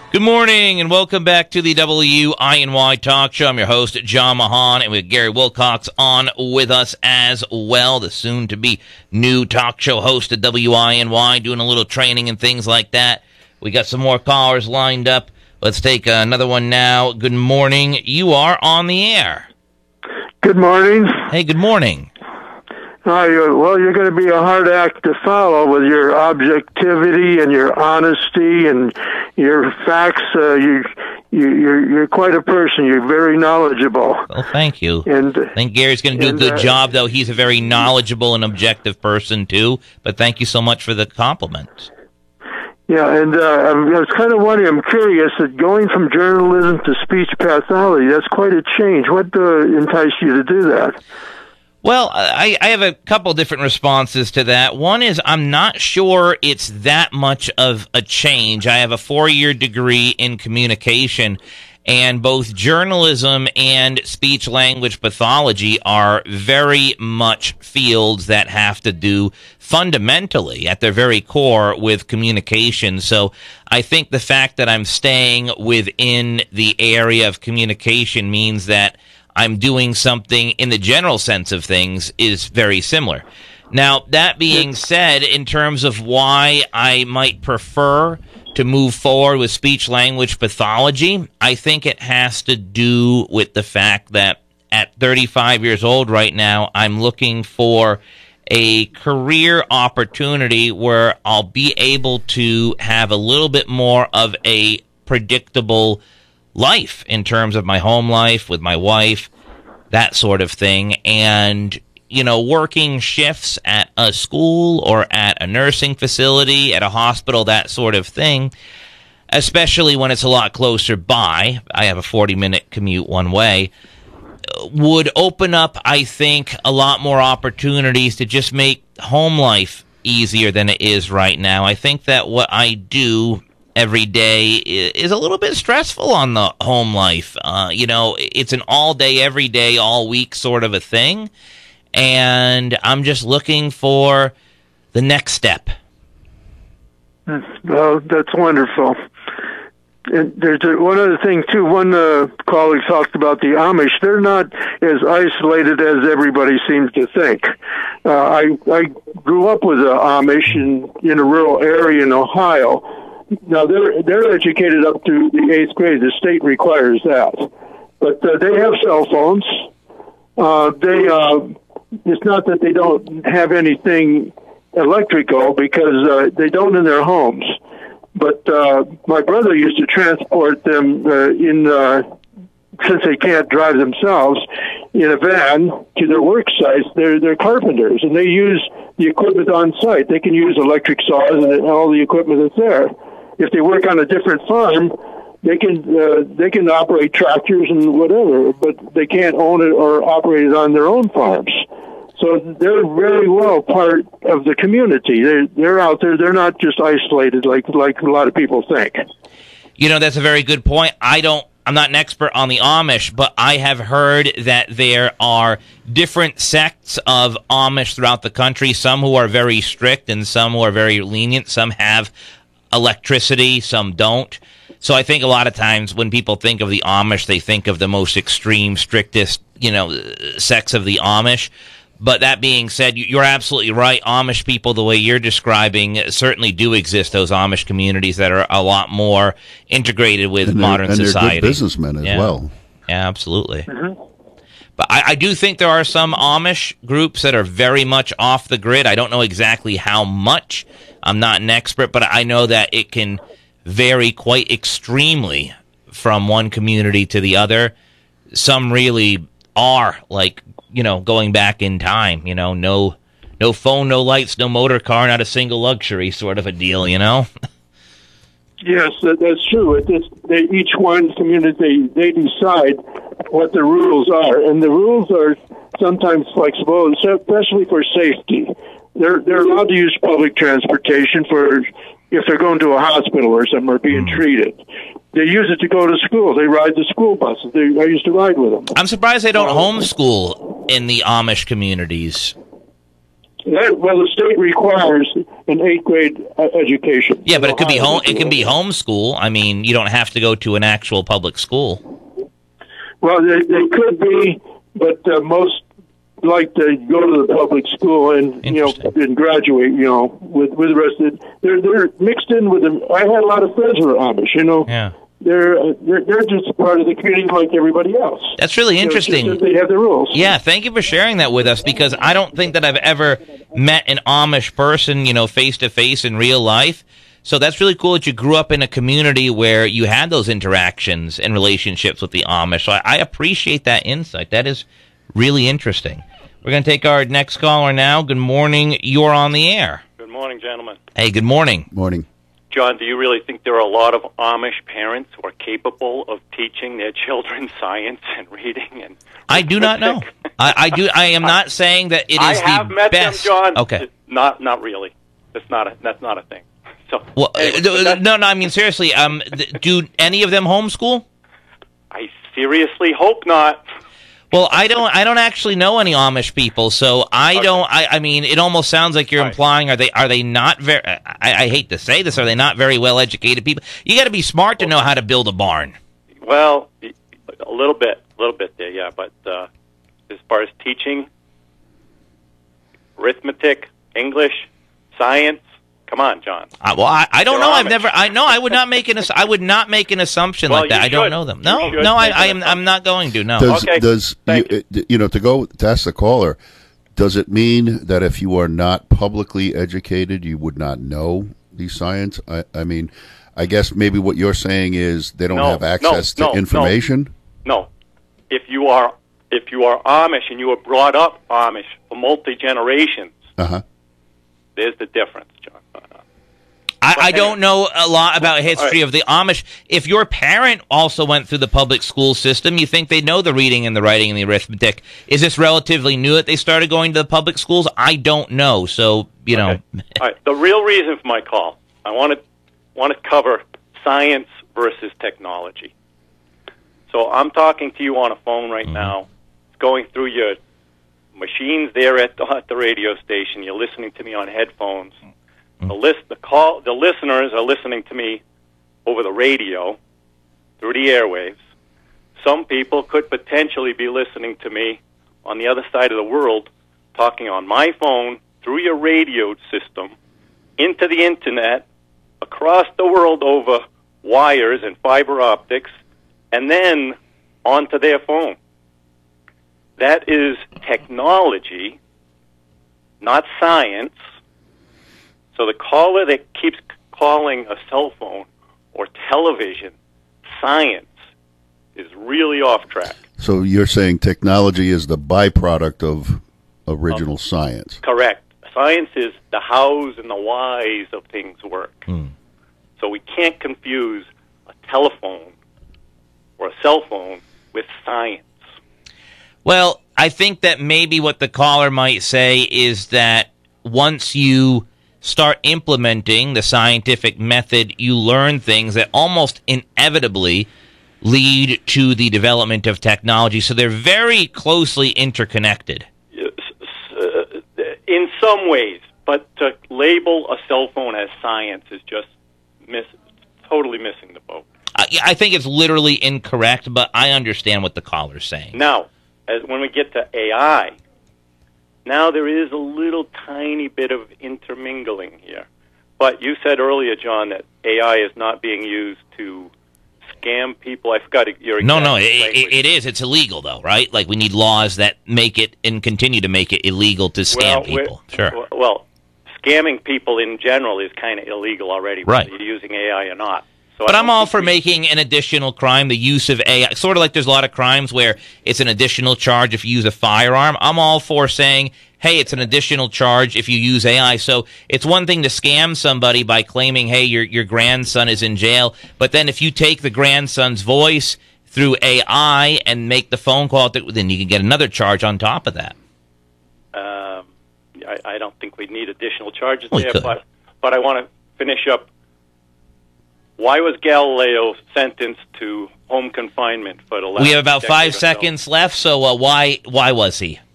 Good morning, and welcome back to the WINY Talk Show. I'm your host, John Mahan, and we have Gary Wilcox on with us as well, the soon-to-be new talk show host at WINY, doing a little training and things like that. We got some more callers lined up. Let's take another one now. Good morning. You are on the air. Good morning. Hey, good morning. Well, you're going to be a hard act to follow with your objectivity and your honesty and your facts. You're quite a person. You're very knowledgeable. Well, thank you. And I think Gary's going to do a good job, though. He's a very knowledgeable and objective person, too. But thank you so much for the compliment. Yeah, and I was kind of wondering, I'm curious, that going from journalism to speech pathology, that's quite a change. What enticed you to do that? Well, I have a couple different responses to that. One is I'm not sure it's that much of a change. I have a 4-year degree in communication, and both journalism and speech-language pathology are very much fields that have to do fundamentally, at their very core, with communication. So I think the fact that I'm staying within the area of communication means that I'm doing something in the general sense of things is very similar. Now, that being said, in terms of why I might prefer to move forward with speech-language pathology, I think it has to do with the fact that at 35 years old right now, I'm looking for a career opportunity where I'll be able to have a little bit more of a predictable life in terms of my home life with my wife, that sort of thing. And, you know, working shifts at a school or at a nursing facility, at a hospital, that sort of thing, especially when it's a lot closer by, I have a 40-minute commute one way, would open up, I think, a lot more opportunities to just make home life easier than it is right now. I think that what I do every day is a little bit stressful on the home life. You know, it's an all day, every day, all week sort of a thing. And I'm just looking for the next step. Well, that's wonderful. And there's one other thing, too. One colleague talked about the Amish. They're not as isolated as everybody seems to think. I grew up with the Amish in a rural area in Ohio. Now, they're educated up to the 8th grade. The state requires that. But they have cell phones. It's not that they don't have anything electrical, because they don't in their homes. But my brother used to transport them since they can't drive themselves, in a van to their work sites. They're carpenters, and they use the equipment on site. They can use electric saws and all the equipment that's there. If they work on a different farm, they can operate tractors and whatever, but they can't own it or operate it on their own farms. So they're very well part of the community. They're out there. They're not just isolated like a lot of people think. You know, that's a very good point. I'm not an expert on the Amish, but I have heard that there are different sects of Amish throughout the country, some who are very strict and some who are very lenient. Some have electricity, some don't. So I think a lot of times when people think of the Amish, they think of the most extreme, strictest, sects of the Amish. But that being said, you're absolutely right. Amish people, the way you're describing, certainly do exist, those Amish communities that are a lot more integrated with modern society. And they're good businessmen as well. Yeah, absolutely. Mm-hmm. But I do think there are some Amish groups that are very much off the grid. I don't know exactly how much. I'm not an expert, but I know that it can vary quite extremely from one community to the other. Some really are like, going back in time, no phone, no lights, no motor car, not a single luxury sort of a deal, Yes, that's true. Each one community, they decide what the rules are, and the rules are sometimes flexible, especially for safety. They're allowed to use public transportation if they're going to a hospital or something or being treated. They use it to go to school. They ride the school buses. I used to ride with them. I'm surprised they don't homeschool in the Amish communities. Well, the state requires an 8th grade education. Yeah, but it could be home. It can be homeschool. I mean, you don't have to go to an actual public school. Well, they could be, but most like to go to the public school and and graduate. With the rest of it, they're mixed in with them. I had a lot of friends who are Amish. Yeah. They're just part of the community like everybody else. That's really interesting. Just that they have the rules. Yeah, thank you for sharing that with us, because I don't think that I've ever met an Amish person, face to face in real life. So that's really cool that you grew up in a community where you had those interactions and relationships with the Amish. So I appreciate that insight. That is really interesting. We're going to take our next caller now. Good morning. You're on the air. Good morning, gentlemen. Hey, good morning. Morning. John, do you really think there are a lot of Amish parents who are capable of teaching their children science and reading? And I do not know. I do. I am not saying that it is the best. I have met them, John. Okay. Not really. That's not a thing. So, well, anyway, no. I mean, seriously. Do any of them homeschool? I seriously hope not. Well, I don't actually know any Amish people, so I don't. I mean, it almost sounds like you're implying are they not very? I hate to say this, are they not very well educated people? You got to be smart to know how to build a barn. Well, a little bit there, yeah. But as far as teaching, arithmetic, English, science. Come on, John. Well, I don't know. Amish. I would not make an assumption like that. I don't know them. No, I'm not going to. No. Does to ask the caller, does it mean that if you are not publicly educated, you would not know the science? I mean, I guess maybe what you're saying is they don't have access to information. No. If you are Amish and you were brought up Amish for multi generations, there's the difference, John. I don't know a lot about history of the Amish. If your parent also went through the public school system, you think they know the reading and the writing and the arithmetic. Is this relatively new that they started going to the public schools? I don't know. So, know. All right. The real reason for my call, I want to cover science versus technology. So I'm talking to you on a phone right now. It's going through your machines there at the radio station. You're listening to me on headphones. The listeners are listening to me over the radio through the airwaves. Some people could potentially be listening to me on the other side of the world, talking on my phone through your radio system into the internet across the world over wires and fiber optics, and then onto their phone. That is technology, not science. So the caller that keeps calling a cell phone or television science is really off track. So you're saying technology is the byproduct of original science? Correct. Science is the hows and the whys of things work. So we can't confuse a telephone or a cell phone with science. Well, I think that maybe what the caller might say is that once you start implementing the scientific method, you learn things that almost inevitably lead to the development of technology. So they're very closely interconnected. In some ways, but to label a cell phone as science is just totally missing the boat. I think it's literally incorrect, but I understand what the caller's saying. Now, when we get to AI, now there is a little tiny bit of intermingling here. But you said earlier, John, that AI is not being used to scam people. I forgot your exact No, it is. It's illegal, though, right? Like, we need laws that make it and continue to make it illegal to scam people. Sure. Well, scamming people in general is kind of illegal already, right, whether you're using AI or not. So but I'm all for making an additional crime, the use of AI. Sort of like there's a lot of crimes where it's an additional charge if you use a firearm. I'm all for saying, hey, it's an additional charge if you use AI. So it's one thing to scam somebody by claiming, hey, your grandson is in jail. But then if you take the grandson's voice through AI and make the phone call, then you can get another charge on top of that. I don't think we need additional charges there, but I want to finish up. Why was Galileo sentenced to home confinement for the last? We have about 5 seconds left, so why was he?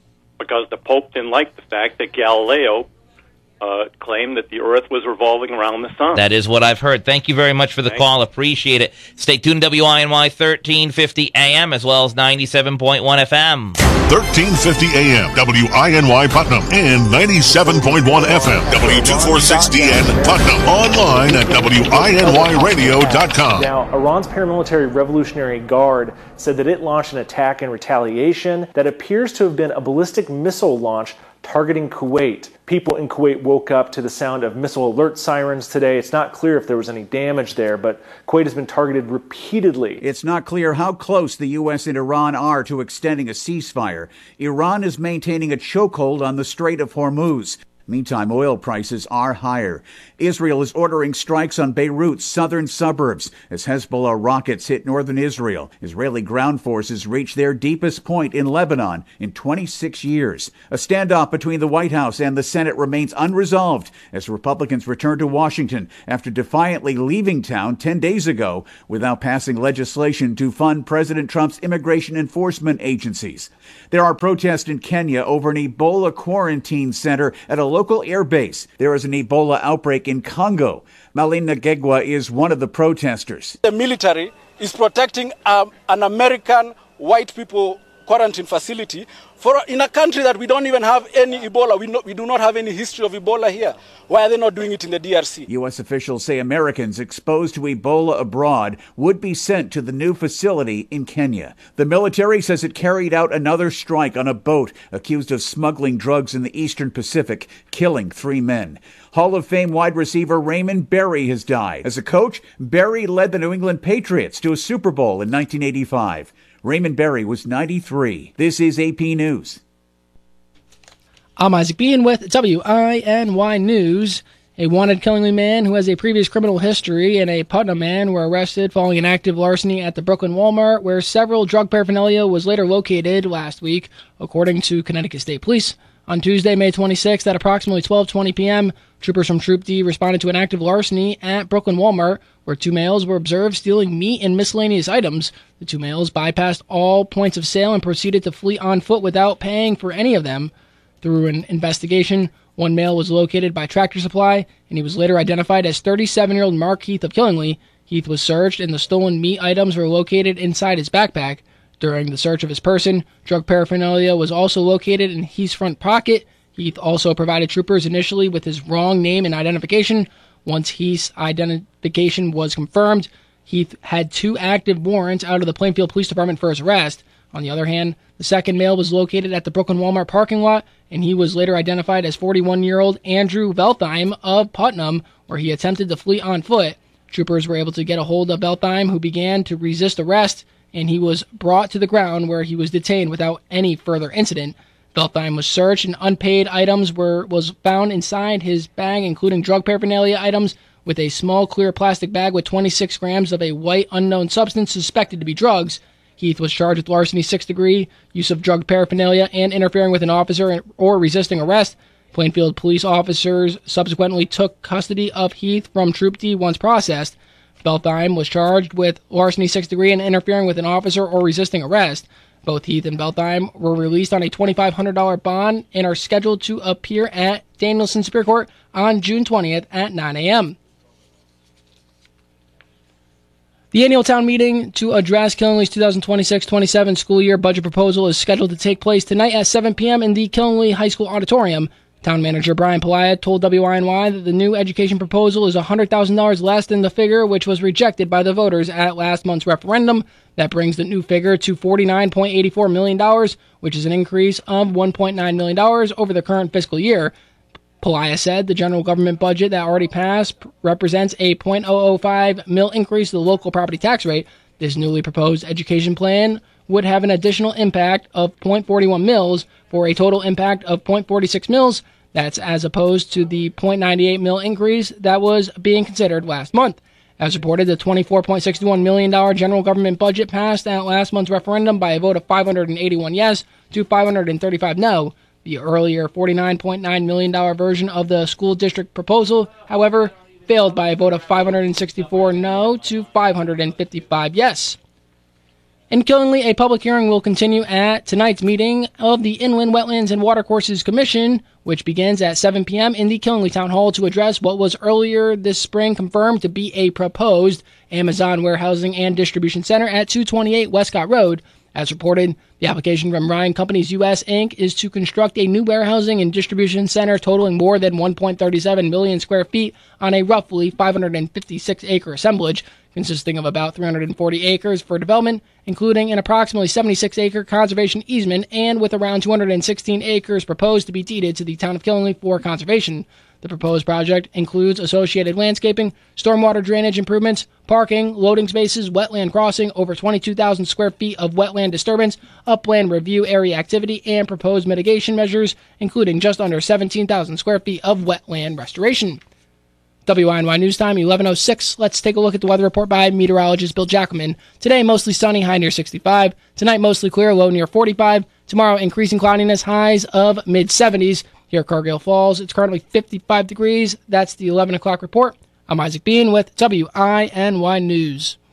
because the Pope didn't like the fact that Galileo claimed that the Earth was revolving around the sun. That is what I've heard. Thank you very much for the call. Appreciate it. Stay tuned, WINY 1350 AM as well as 97.1 FM. 1350 AM, WINY Putnam, and 97.1 FM, W246DN Putnam. Online at WINYradio.com. Now, Iran's paramilitary Revolutionary Guard said that it launched an attack in retaliation that appears to have been a ballistic missile launch targeting Kuwait. People in Kuwait woke up to the sound of missile alert sirens today. It's not clear if there was any damage there, but Kuwait has been targeted repeatedly. It's not clear how close the U.S. and Iran are to extending a ceasefire. Iran is maintaining a chokehold on the Strait of Hormuz. Meantime, oil prices are higher. Israel is ordering strikes on Beirut's southern suburbs as Hezbollah rockets hit northern Israel. Israeli ground forces reached their deepest point in Lebanon in 26 years. A standoff between the White House and the Senate remains unresolved as Republicans return to Washington after defiantly leaving town 10 days ago without passing legislation to fund President Trump's immigration enforcement agencies. There are protests in Kenya over an Ebola quarantine center at a local air base. There is an Ebola outbreak in Congo. Malina Gegwa is one of the protesters. The military is protecting an American white people quarantine facility in a country that we don't even have any Ebola. We do not have any history of Ebola here. Why are they not doing it in the DRC? U.S. officials say Americans exposed to Ebola abroad would be sent to the new facility in Kenya. The military says it carried out another strike on a boat accused of smuggling drugs in the Eastern Pacific, killing 3 men. Hall of Fame wide receiver Raymond Berry has died. As a coach, Berry led the New England Patriots to a Super Bowl in 1985. Raymond Berry was 93. This is AP News. I'm Isaac Bean with WINY News. A wanted Killingly man who has a previous criminal history and a Putnam man were arrested following an active larceny at the Brooklyn Walmart, where several drug paraphernalia was later located last week, according to Connecticut State Police. On Tuesday, May 26th, at approximately 12:20 p.m., troopers from Troop D responded to an active larceny at Brooklyn Walmart, where 2 males were observed stealing meat and miscellaneous items. The 2 males bypassed all points of sale and proceeded to flee on foot without paying for any of them. Through an investigation, 1 male was located by Tractor Supply, and he was later identified as 37-year-old Mark Heath of Killingly. Heath was searched, and the stolen meat items were located inside his backpack. During the search of his person, drug paraphernalia was also located in Heath's front pocket. Heath also provided troopers initially with his wrong name and identification. Once Heath's identification was confirmed, Heath had 2 active warrants out of the Plainfield Police Department for his arrest. On the other hand, the second male was located at the Brooklyn Walmart parking lot, and he was later identified as 41-year-old Andrew Veltheim of Putnam, where he attempted to flee on foot. Troopers were able to get a hold of Veltheim, who began to resist arrest, and he was brought to the ground where he was detained without any further incident. Veltheim was searched, and unpaid items was found inside his bag, including drug paraphernalia items, with a small clear plastic bag with 26 grams of a white unknown substance suspected to be drugs. Heath was charged with larceny 6th degree, use of drug paraphernalia, and interfering with an officer or resisting arrest. Plainfield police officers subsequently took custody of Heath from Troop D once processed. Veltheim was charged with larceny 6th degree and interfering with an officer or resisting arrest. Both Heath and Veltheim were released on a $2,500 bond and are scheduled to appear at Danielson Superior Court on June 20th at 9 a.m. The annual town meeting to address Killingly's 2026-27 school year budget proposal is scheduled to take place tonight at 7 p.m. in the Killingly High School auditorium. Town manager Brian Pelaia told WINY that the new education proposal is $100,000 less than the figure which was rejected by the voters at last month's referendum. That brings the new figure to $49.84 million, which is an increase of $1.9 million over the current fiscal year. Pelaia said the general government budget that already passed represents a .005 mil increase to the local property tax rate. This newly proposed education plan would have an additional impact of .41 mils for a total impact of .46 mils. That's as opposed to the .98 mil increase that was being considered last month. As reported, the $24.61 million general government budget passed at last month's referendum by a vote of 581 yes to 535 no. The earlier $49.9 million version of the school district proposal, however, failed by a vote of 564 no to 555 yes. In Killingly, a public hearing will continue at tonight's meeting of the Inland Wetlands and Watercourses Commission, which begins at 7 p.m. in the Killingly Town Hall to address what was earlier this spring confirmed to be a proposed Amazon warehousing and distribution center at 228 Westcott Road. As reported, the application from Ryan Companies US, Inc. is to construct a new warehousing and distribution center totaling more than 1.37 million square feet on a roughly 556-acre assemblage, consisting of about 340 acres for development, including an approximately 76-acre conservation easement, and with around 216 acres proposed to be deeded to the town of Killingly for conservation. The proposed project includes associated landscaping, stormwater drainage improvements, parking, loading spaces, wetland crossing, over 22,000 square feet of wetland disturbance, upland review area activity, and proposed mitigation measures, including just under 17,000 square feet of wetland restoration. WINY News Time, 11:06. Let's take a look at the weather report by meteorologist Bill Jackelman. Today, mostly sunny, high near 65. Tonight, mostly clear, low near 45. Tomorrow, increasing cloudiness, highs of mid-70s. Here at Cargill Falls, it's currently 55 degrees. That's the 11 o'clock report. I'm Isaac Bean with WINY News.